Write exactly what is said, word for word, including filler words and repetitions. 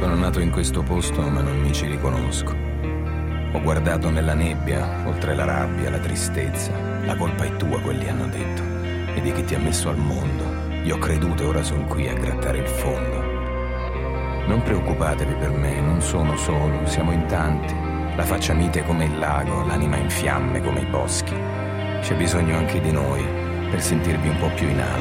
Sono nato in questo posto ma non mi ci riconosco. Ho guardato nella nebbia, oltre la rabbia, la tristezza. La colpa è tua, quelli hanno detto, e di chi ti ha messo al mondo. Io ho creduto e ora sono qui a grattare il fondo. Non preoccupatevi per me, non sono solo, siamo in tanti. La faccia mite come il lago, l'anima in fiamme come i boschi. C'è bisogno anche di noi per sentirvi un po' più in alto.